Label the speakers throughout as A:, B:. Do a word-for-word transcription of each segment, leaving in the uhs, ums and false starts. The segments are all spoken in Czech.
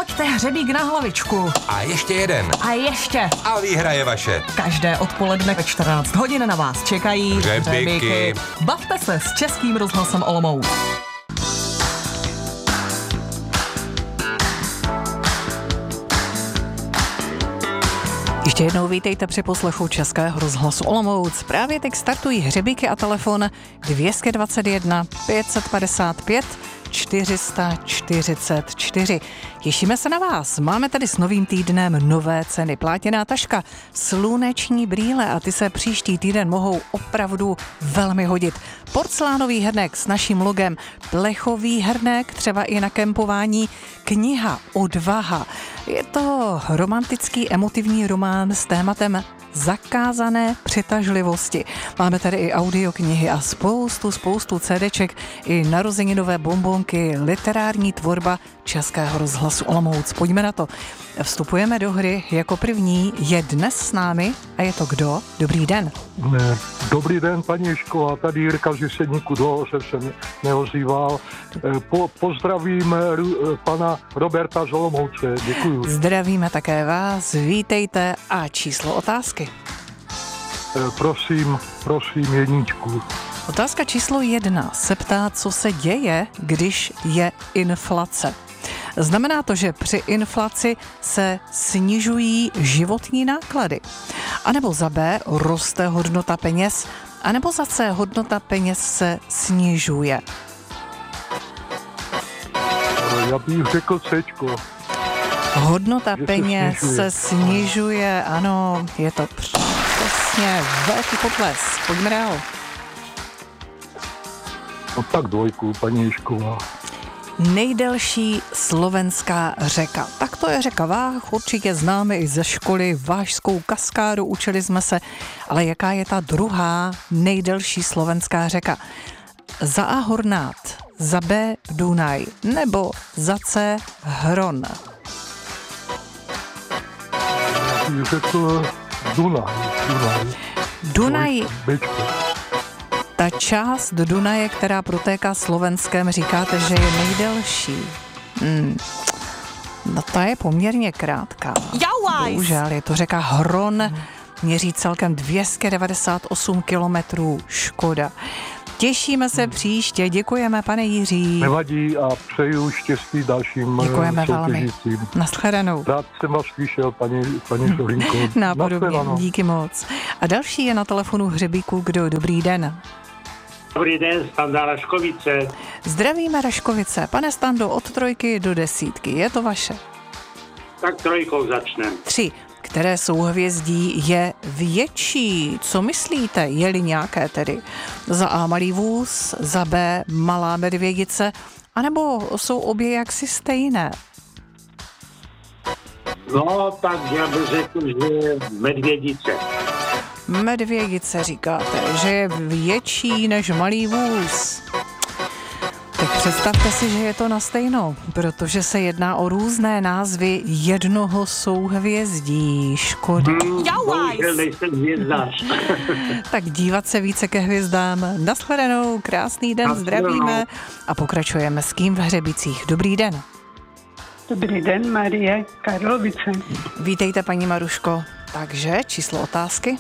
A: Hoďte hřebík na hlavičku.
B: A ještě jeden.
A: A ještě.
B: A výhra je vaše.
A: Každé odpoledne ve čtrnáct hodin na vás čekají
B: hřebíky.
A: hřebíky. Bavte se s Českým rozhlasem Olomouc. Ještě jednou vítejte při poslechu Českého rozhlasu Olomouc. Právě teď startují hřebíky a telefon dvě stě dvacet jedna pět set padesát pět čtyři sta čtyřicet čtyři. Těšíme se na vás. Máme tady s novým týdnem nové ceny. Plátěná taška, sluneční brýle a ty se příští týden mohou opravdu velmi hodit. Porcelánový hrnek s naším logem, plechový hrnek, třeba i na kempování, kniha Odvaha. Je to romantický emotivní román s tématem zakázané přitažlivosti. Máme tady i audioknihy a spoustu, spoustu CDček, i narozeninové bonbonky, literární tvorba Českého rozhlasu Olomouc. Pojďme na to. Vstupujeme do hry. Jako první je dnes s námi a je to kdo? Dobrý den.
C: Ne. Dobrý den, paní Ježková, tady Jirka z Jeseníku, dlouho jsem se neozýval. Po, pozdravím pana Roberta z Olomouce, děkuju.
A: Zdravíme také vás, vítejte a číslo otázky.
C: Prosím, prosím jedničku.
A: Otázka číslo jedna se ptá, co se děje, když je inflace. Znamená to, že při inflaci se snižují životní náklady. A nebo za B roste hodnota peněz, a nebo za C hodnota peněz se snižuje.
C: Já bych řekl Cčko.
A: Hodnota
C: se
A: peněz
C: snižuje.
A: se snižuje, ano, je to přesně velký pokles. Pojďme dál.
C: No tak dvojku, paní Ježková.
A: Nejdelší slovenská řeka. Tak to je řeka Váh, určitě známe i ze školy Vážskou kaskádu, učili jsme se, ale jaká je ta druhá nejdelší slovenská řeka? Za A Hornát, za B Dunaj, nebo za C Hron?
C: Já bych řekl Dunaj. Dunaj.
A: Dunaj,
C: Bčko.
A: ta část do Dunaje, která protéká Slovenskem, říkáte, že je nejdelší. Hmm. No ta je poměrně krátká. Bohužel, je to řeka Hron, měří celkem dvě stě devadesát osm kilometrů, škoda. Těšíme se příště, děkujeme, pane Jiří.
C: Nevadí a přeju štěstí dalším
A: Děkujeme velmi.
C: soutěžícím.
A: Nashledanou.
C: Rád jsem vás slyšel, paní, paní Solinko.
A: Nápodobně,
C: Nashledanou.
A: díky moc. A další je na telefonu hřebíku, kdo? Dobrý den.
D: Dobrý den, Standa Raškovice.
A: Zdravíme Raškovice. Pane Stando, od trojky do desítky, je to vaše?
D: Tak trojkou začnem.
A: Tři. Které souhvězdí je větší? Co myslíte? Je-li nějaké tedy? Za A malý vůz, za B malá medvědice, anebo jsou obě jaksi stejné?
D: No, tak já bych řekl, že medvědice.
A: Medvědice říkáte, že je větší než malý vůz. Tak představte si, že je to na stejno, protože se jedná o různé názvy jednoho souhvězdí. Škoda.
D: Hmm, bohužel nejsem hvězdář.
A: Tak dívat se více ke hvězdám. Nashledanou, krásný den,
D: Nashledanou.
A: zdravíme a pokračujeme s kým v hřebicích. Dobrý den.
E: Dobrý den, Marie Karlovice.
A: Vítejte, paní Maruško. Takže číslo otázky.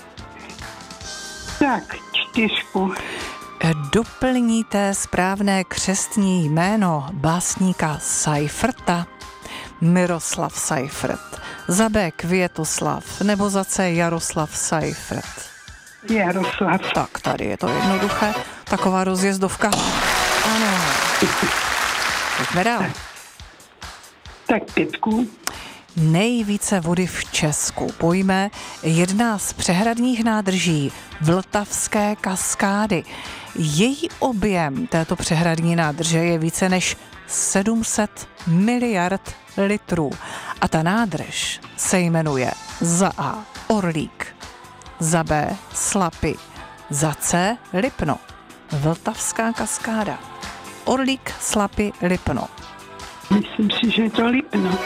E: Tak, čtyřku.
A: Doplníte správné křestní jméno básníka Seiferta? Miroslav Seifert. Za B Květoslav nebo za C Jaroslav Seifert?
E: Jaroslav.
A: Tak, tady je to jednoduché. Taková rozjezdovka. Ano. Pojďme dál.
E: Tak pětku.
A: Nejvíce vody v Česku pojme jedna z přehradních nádrží Vltavské kaskády. Její objem této přehradní nádrže je více než sedm set miliard litrů. A ta nádrž se jmenuje za A Orlík, za B Slapy, za C Lipno. Vltavská kaskáda. Orlík, Slapy, Lipno.
E: Myslím si, že je to Lipno.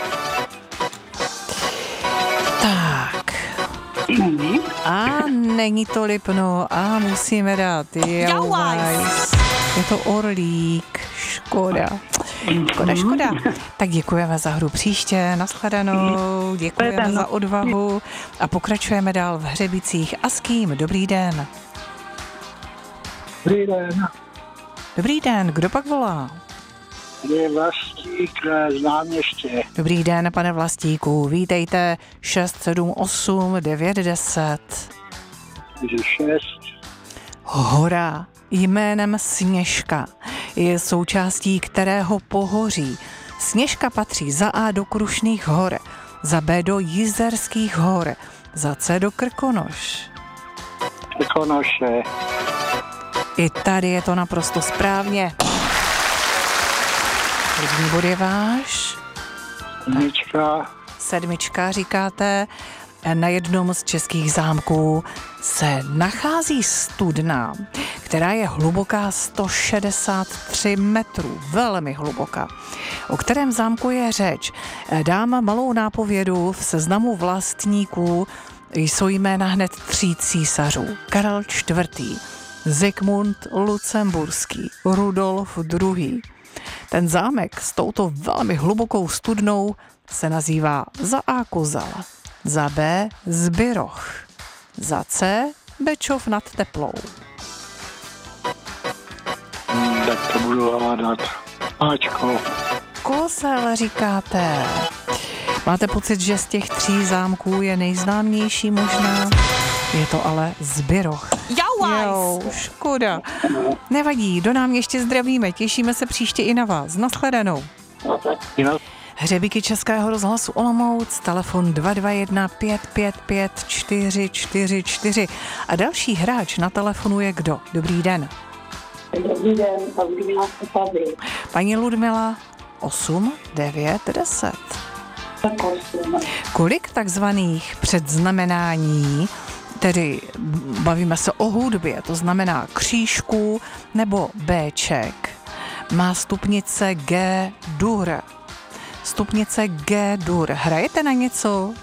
A: Tak.
E: Není?
A: A není to Lipno a musíme dát Jauwajs. Je to Orlík, škoda. Škoda, škoda. Tak děkujeme za hru příště, nashledanou, děkujeme za odvahu a pokračujeme dál v Hřebicích. A s kým? Dobrý den.
C: Dobrý den.
A: Dobrý den, kdo pak volá?
C: Je Vlastík z Náměště.
A: Dobrý den, pane Vlastíku, vítejte šest sedm osm devět deset.
C: šest.
A: Hora jménem Sněžka je součástí kterého pohoří. Sněžka patří za A do Krušných hor, za B do Jizerských hor, za C do Krkonoš.
C: Krkonoše.
A: I tady je to naprosto správně. První bod je váš.
C: Sedmička.
A: Sedmička říkáte. Na jednom z českých zámků se nachází studna, která je hluboká sto šedesát tři metrů, velmi hluboká. O kterém zámku je řeč? Dám malou nápovědu, v seznamu vlastníků jsou jména hned tří císařů. Karel čtvrtý, Zikmund Lucemburský, Rudolf druhý. Ten zámek s touto velmi hlubokou studnou se nazývá za A Kozal, za B Zbiroch, za C Bečov nad Teplou.
C: Hmm, tak to budu hádat. Ačko.
A: Kozel říkáte. Máte pocit, že z těch tří zámků je nejznámější možná? Je to ale Zbiroch. Jo, škoda. Nevadí, do nám ještě zdravíme, těšíme se příště i na vás. Nashledanou. Hřebíky Českého rozhlasu Olomouc, telefon dva dva jedna pět pět pět čtyři čtyři čtyři. A další hráč na telefonu je kdo? Dobrý den.
E: Dobrý den, Ludmila tady.
A: Paní Ludmila, osm devět deset. Kolik takzvaných předznamenání, tedy bavíme se o hudbě, to znamená křížků nebo Béček, má stupnice G-dur? Stupnice G-dur. Hrajete na něco?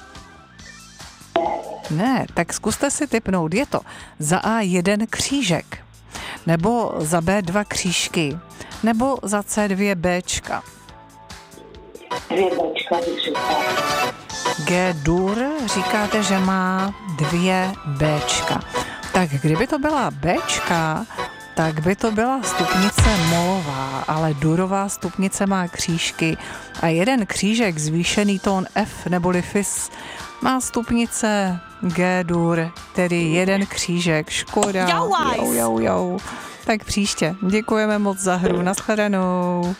A: Ne, tak zkuste si tipnout. Je to za A jeden křížek, nebo za B dva křížky, nebo za C dvě Béčka.
E: Dvě Bčka bych řekla.
A: G-dur říkáte, že má dvě Bčka. Tak kdyby to byla Bčka, tak by to byla stupnice molová, ale durová stupnice má křížky a jeden křížek, zvýšený tón F neboli fis, má stupnice G-dur, tedy jeden křížek. Škoda. Jau, jau, jau. Tak příště. Děkujeme moc za hru. Nashledanou.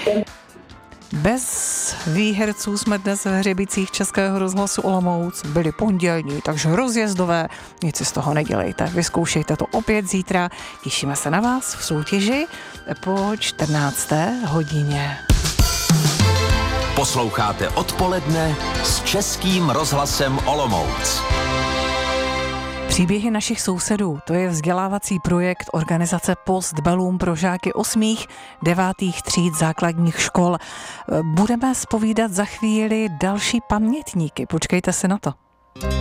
A: Bez výherců jsme dnes v Hřebicích Českého rozhlasu Olomouc. Byli pondělní, takže rozjezdové. Nic si z toho nedělejte. Vyzkoušejte to opět zítra. Těšíme se na vás v soutěži po čtrnácté hodině.
B: Posloucháte Odpoledne s Českým rozhlasem Olomouc.
A: Příběhy našich sousedů, to je vzdělávací projekt organizace Post Bellum pro žáky osmých, devátých tříd základních škol. Budeme zpovídat za chvíli další pamětníky, počkejte si na to.